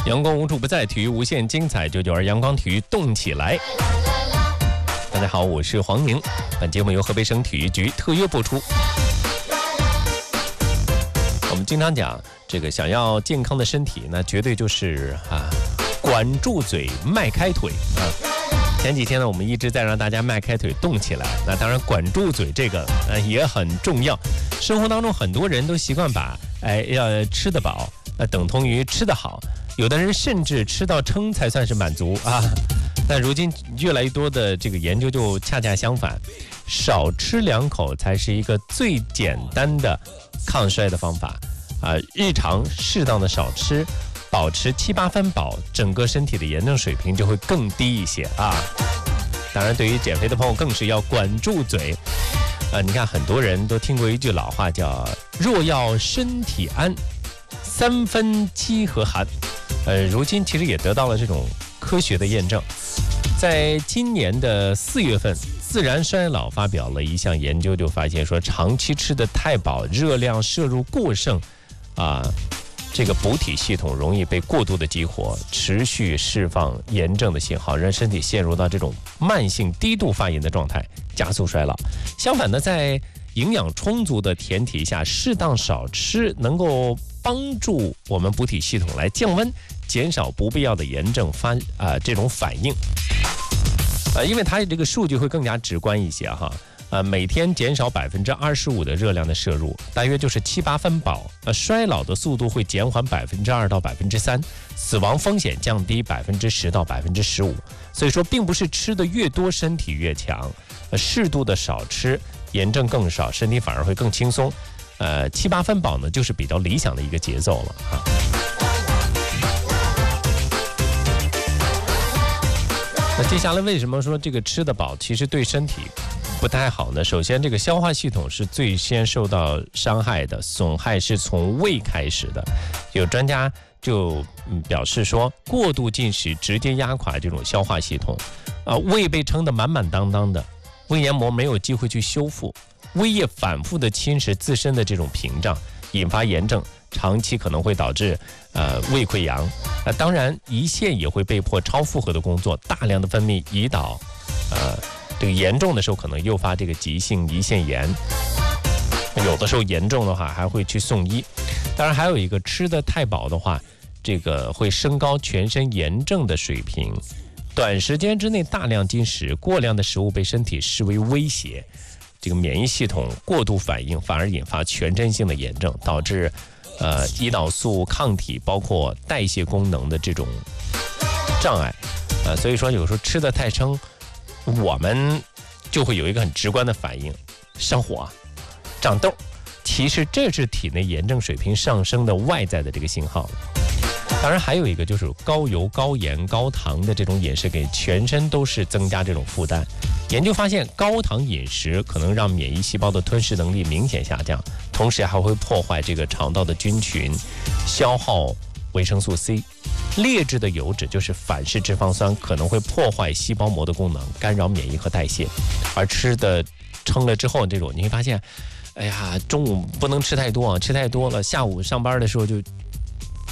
阳光无处不在，体育无限精彩，992阳光体育动起来。大家好，我是黄宁，本节目由河北省体育局特约播出。我们经常讲这个想要健康的身体，那绝对就是管住嘴，迈开腿啊。前几天呢，我们一直在让大家迈开腿动起来，那当然管住嘴这个也很重要。生活当中很多人都习惯把要吃得饱等同于吃得好，有的人甚至吃到撑才算是满足啊。但如今越来越多的这个研究就恰恰相反，少吃2口才是一个最简单的抗衰的方法啊。日常适当的少吃，保持7、8分饱，整个身体的炎症水平就会更低一些啊。当然，对于减肥的朋友更是要管住嘴。你看很多人都听过一句老话叫“若要身体安，3分饥和寒”。如今其实也得到了这种科学的验证。在今年的4月份，自然衰老发表了一项研究，就发现说，长期吃得太饱，热量摄入过剩这个补体系统容易被过度的激活，持续释放炎症的信号，让身体陷入到这种慢性低度发炎的状态，加速衰老。相反呢，在营养充足的前提下，适当少吃能够帮助我们补体系统来降温，减少不必要的炎症这种反应。因为它这个数据会更加直观一些哈。每天减少25%的热量的摄入，大约就是7、8分饱。衰老的速度会减缓2%到3%，死亡风险降低10%到15%。所以说，并不是吃的越多身体越强，适度的少吃，炎症更少，身体反而会更轻松。7、8分饱呢，就是比较理想的一个节奏了啊。那接下来为什么说这个吃得饱其实对身体不太好呢？首先，这个消化系统是最先受到伤害的，损害是从胃开始的。有专家就表示说，过度进食直接压垮这种消化系统，胃被撑得满满当当的，胃黏膜没有机会去修复，胃液反复的侵蚀自身的这种屏障，引发炎症，长期可能会导致胃溃疡。当然，胰腺也会被迫超负荷的工作，大量的分泌胰岛，这个严重的时候可能诱发这个急性胰腺炎，有的时候严重的话还会去送医。当然还有一个，吃得太饱的话，这个会升高全身炎症的水平。短时间之内大量进食，过量的食物被身体视为威胁，这个免疫系统过度反应，反而引发全身性的炎症，导致胰岛素抗体包括代谢功能的这种障碍。所以说有时候吃得太撑，我们就会有一个很直观的反应，上火、长痘。其实这是体内炎症水平上升的外在的这个信号。当然还有一个就是高油、高盐、高糖的这种饮食，给全身都是增加这种负担。研究发现，高糖饮食可能让免疫细胞的吞噬能力明显下降，同时还会破坏这个肠道的菌群，消耗维生素 C。劣质的油脂就是反式脂肪酸，可能会破坏细胞膜的功能，干扰免疫和代谢。而吃的撑了之后，这种你会发现，中午不能吃太多啊，吃太多了，下午上班的时候就